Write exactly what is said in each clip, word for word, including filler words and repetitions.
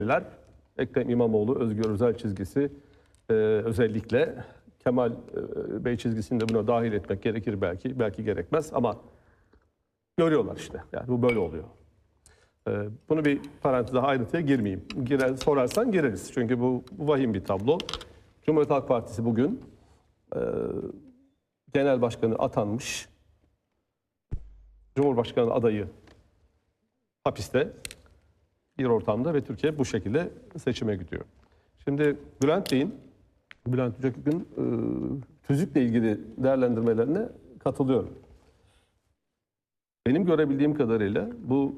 Ekrem İmamoğlu, Özgür Özel çizgisi e, özellikle Kemal e, Bey çizgisini de buna dahil etmek gerekir belki, belki gerekmez ama görüyorlar işte. Yani bu böyle oluyor. E, bunu bir paranteze ayrıntıya girmeyeyim. Girer, sorarsan gireriz. Çünkü bu, bu vahim bir tablo. Cumhuriyet Halk Partisi bugün e, genel başkanı atanmış, Cumhurbaşkanı adayı hapiste bir ortamda ve Türkiye bu şekilde seçime gidiyor. Şimdi Bülent Bey'in, Bülent Hocakük'ün e, tüzükle ilgili değerlendirmelerine katılıyorum. Benim görebildiğim kadarıyla bu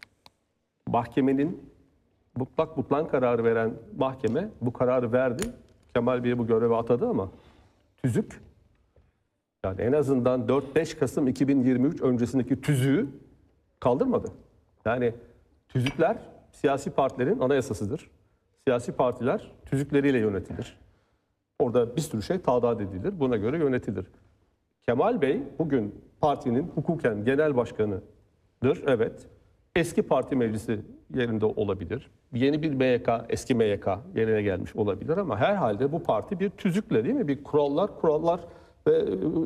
mahkemenin mutlak butlan kararı veren mahkeme bu kararı verdi. Kemal Bey'i bu göreve atadı ama tüzük, yani en azından dört beş Kasım iki bin yirmi üç öncesindeki tüzüğü kaldırmadı. Yani tüzükler siyasi partilerin anayasasıdır. Siyasi partiler tüzükleriyle yönetilir. Orada bir sürü şey tadat edilir. Buna göre yönetilir. Kemal Bey bugün partinin hukuken genel başkanıdır. Evet. Eski parti meclisi yerinde olabilir. Yeni bir M Y K, eski M Y K yerine gelmiş olabilir ama herhalde bu parti bir tüzükle, değil mi? Bir kurallar, kurallar ve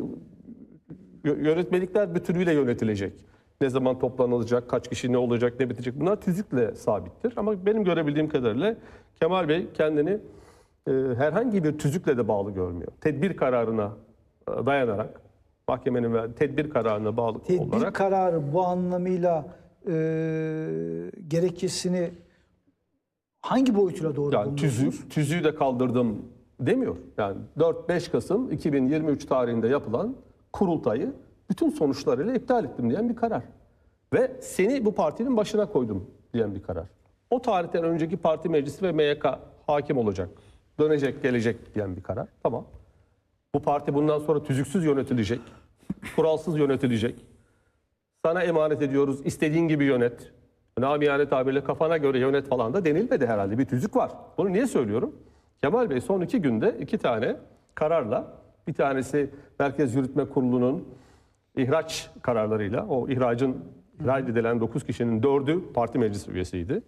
yönetmelikler bütünüyle yönetilecek. Ne zaman toplanılacak, kaç kişi ne olacak, ne bitecek, bunlar tüzükle sabittir. Ama benim görebildiğim kadarıyla Kemal Bey kendini e, herhangi bir tüzükle de bağlı görmüyor. Tedbir kararına e, dayanarak, mahkemenin verdiği tedbir kararına bağlı tedbir olarak... Tedbir kararı bu anlamıyla e, gerekçesini hangi boyutuyla doğru yani tüzük, tüzüğü de kaldırdım demiyor. Yani dört beş Kasım iki bin yirmi üç tarihinde yapılan kurultayı bütün sonuçlarıyla iptal ettim diyen bir karar. Ve seni bu partinin başına koydum diyen bir karar. O tarihten önceki parti meclisi ve M Y K hakim olacak. Dönecek, gelecek diyen bir karar. Tamam. Bu parti bundan sonra tüzüksüz yönetilecek. Kuralsız yönetilecek. Sana emanet ediyoruz, istediğin gibi yönet. Namiyane tabirle kafana göre yönet falan da denilmedi herhalde. Bir tüzük var. Bunu niye söylüyorum? Kemal Bey son iki günde iki tane kararla, bir tanesi Merkez Yürütme Kurulu'nun ihraç kararlarıyla, o ihracın ihraç edilen dokuz kişinin dördü parti meclis üyesiydi.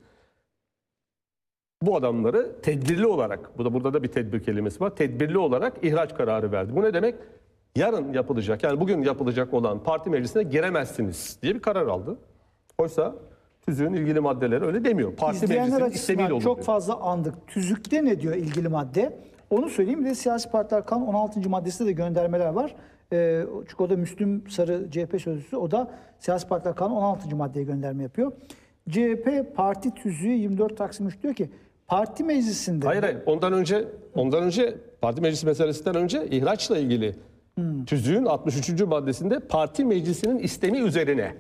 Bu adamları tedbirli olarak, bu da burada da bir tedbir kelimesi var, tedbirli olarak ihraç kararı verdi. Bu ne demek? Yarın yapılacak, yani bugün yapılacak olan parti meclisine giremezsiniz diye bir karar aldı. Oysa tüzüğün ilgili maddeleri öyle demiyor. Parti İzleyenler meclisinin istemiyle olur çok diyor. fazla andık. Tüzükte ne diyor ilgili madde? Onu söyleyeyim. Bir de siyasi partiler kanun on altıncı maddesinde de göndermeler var. Ee, çünkü o da Müslüm Sarı C H P sözcüsü. O da siyasi partiler kanun on altıncı maddeye gönderme yapıyor. C H P parti tüzüğü yirmi dört Taksim üç diyor ki parti meclisinde... Hayır hayır. Ondan önce, ondan önce parti meclisi meselesinden önce ihraçla ilgili hmm. tüzüğün altmış üçüncü maddesinde parti meclisinin istemi üzerine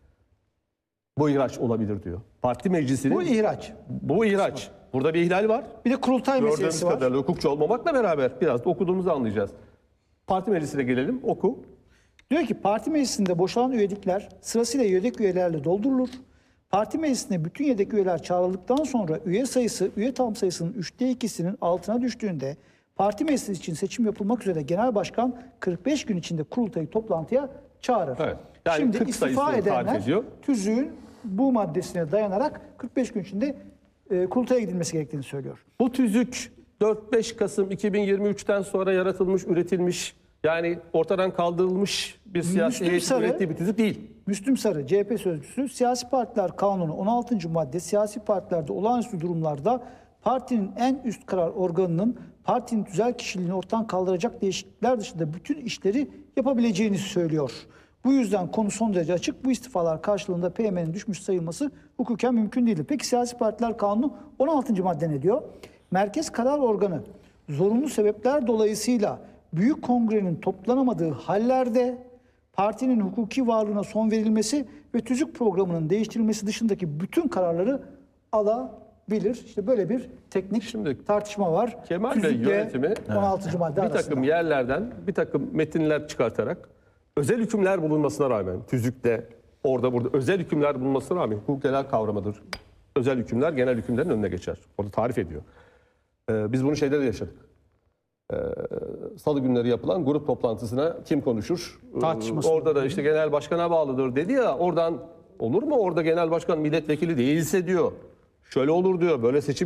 bu ihraç olabilir diyor. Parti meclisinin... Bu ihraç. Bu ihraç. Burada bir ihlal var. Bir de kurultay Gördüğümüz meselesi var. kadarıyla hukukçu olmamakla beraber biraz da okuduğumuzu anlayacağız. Parti meclisine gelelim. Oku. Diyor ki parti meclisinde boşalan üyelikler sırasıyla yedek üyelerle doldurulur. Parti meclisine bütün yedek üyeler çağrıldıktan sonra üye sayısı üye tam sayısının üçte ikisinin altına düştüğünde parti meclisi için seçim yapılmak üzere genel başkan kırk beş gün içinde kurultayı toplantıya çağırır. Evet. Yani Şimdi kırk istifa edenler tüzüğün bu maddesine dayanarak kırk beş gün içinde e, kurultaya gidilmesi gerektiğini söylüyor. Bu tüzük dört beş Kasım iki bin yirmi üçten sonra yaratılmış, üretilmiş, yani ortadan kaldırılmış bir siyasi heyetin ürettiği bir tüzük değil. Müslüm Sarı, C H P sözcüsü, siyasi partiler kanunu on altıncı madde siyasi partilerde olağanüstü durumlarda partinin en üst karar organının partinin tüzel kişiliğini ortadan kaldıracak değişiklikler dışında bütün işleri yapabileceğini söylüyor. Bu yüzden konu son derece açık. Bu istifalar karşılığında P M N'nin düşmüş sayılması hukuken mümkün değildir. Peki siyasi partiler kanunu on altıncı madde ne diyor? Merkez karar organı zorunlu sebepler dolayısıyla Büyük Kongre'nin toplanamadığı hallerde partinin hukuki varlığına son verilmesi ve tüzük programının değiştirilmesi dışındaki bütün kararları alabilir. İşte böyle bir teknik Şimdi, tartışma var. Kemal Bey yönetimi on altıncı madde bir arasında. takım yerlerden bir takım metinler çıkartarak özel hükümler bulunmasına rağmen tüzükte orada burada özel hükümler bulunmasına rağmen hukuk genel kavramıdır. Özel hükümler genel hükümlerin önüne geçer. Orada tarif ediyor. Ee, biz bunu şeyde de yaşadık. Ee, Salı günleri yapılan grup toplantısına kim konuşur? Ee, orada da işte genel başkana bağlıdır dedi ya, oradan olur mu? Orada genel başkan milletvekili değilse diyor. şöyle olur diyor, böyle seçim